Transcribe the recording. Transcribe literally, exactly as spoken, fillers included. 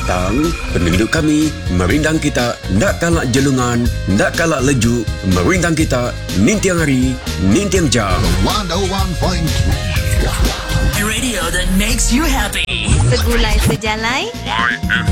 datang, penduduk kami merindang kita nak kalak jelungan, nak kalak lejuk, merindang kita nintiang hari, nintiang jam. one oh one point three Radio that makes you happy. Segulai sejalai